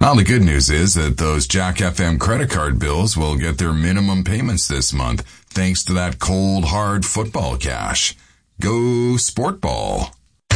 Well, the good news is that those Jack FM credit card bills will get their minimum payments this month, thanks to that cold, hard football cash. Go Sport Ball.